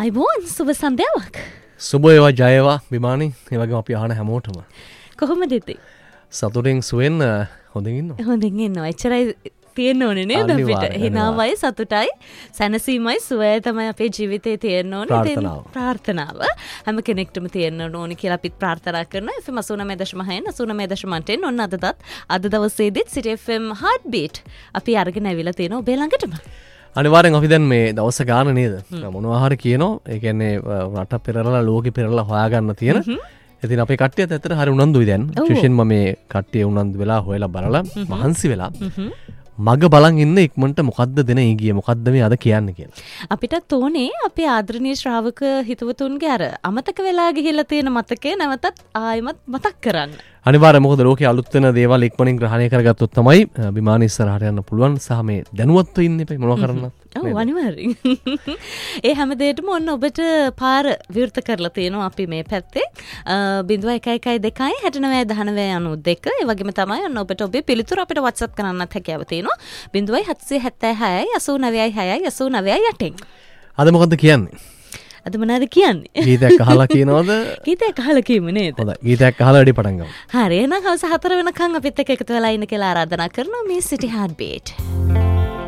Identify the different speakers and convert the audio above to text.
Speaker 1: අයිබෝන් සුබ සන්ධ්‍යාවක්.
Speaker 2: සුබ වේවා ජය වේවා විමානි. ඒ වගේම අපි අහන හැමෝටම
Speaker 1: කොහොමද ඉතින්?
Speaker 2: සතුටින් සුවෙන් හොඳින් ඉන්නවා.
Speaker 1: හොඳින් ඉන්නවා. එච්චරයි තියෙන්න ඕනේ නේද අපිට? හිනාවයි සතුටයි සැනසීමයි සුවය තමයි අපේ ජීවිතේ තියෙන්න ඕනේ. ප්‍රාර්ථනාව හැම කෙනෙක්ටම තියෙන්න ඕනේ කියලා අපිත් ප්‍රාර්ථනා කරනවා. FM 89.6 89.8 ඔන්න අද දවසේදීත් City FM Heartbeat අපි අරගෙන ඇවිල්ලා තියෙනවා ඔබේ ළඟටම.
Speaker 2: අනිවාර්යෙන් අපි දැන් මේ දවස් ගාන නේද මොනවා හරි කියනවා. ඒ කියන්නේ රට පෙරලා ලෝකෙ පෙරලා හොයාගන්න තියෙන. ඉතින් අපේ කට්ටියත් ඇත්තට හරි උනන්දුයි දැන්. විශේෂයෙන්ම මේ කට්ටිය උනන්දු වෙලා හොයලා බලලා මහන්සි වෙලා මග බලන් ඉන්න ඉක්මනට මොකද්ද දෙන ඊගිය මොකද්ද මේ අද කියන්නේ කියලා.
Speaker 1: අපිටත් ඕනේ අපේ ආදරණීය ශ්‍රාවක හිතවතුන්ගේ අර අමතක වෙලා ගිහිල්ලා තියෙන මතකේ නැවතත් ආයෙමත් මතක් කරන්න.
Speaker 2: අනිවාර්යයෙන් මොකද ලෝකයේ අලුත් වෙන දේවල් ඉක්මනින් ග්‍රහණය කරගත්තොත් තමයි විමාන ඉස්සරහට යන්න පුළුවන් සහ මේ දැනුවත්ව ඉන්න එපා මොනවා කරන්නත්.
Speaker 1: ඔව් අනිවාර්යෙන්. ඒ හැම දෙයකම ඔන්න ඔබට පාර විවෘත කරලා තියෙනවා අපි මේ පැත්තේ 0112 69 92 ඒ වගේම තමයි ඔන්න ඔබට ඔබේ පිළිතුරු අපිට WhatsApp කරන්නත් හැකියාව තියෙනවා 0776 89 89
Speaker 2: අද මොකද්ද කියන්නේ?
Speaker 1: අද මොනවද කියන්නේ?
Speaker 2: ගීතයක් අහලා කියනවද?
Speaker 1: ගීතයක් අහලා කියමු නේද?
Speaker 2: හොඳයි. ගීතයක් අහලා වැඩි පටන් ගමු.
Speaker 1: හරි එහෙනම් හවස 4 වෙනකන් අපිත් එක්ක එකතු වෙලා ඉන්න කියලා ආරාධනා කරනවා මේ City Heartbeat.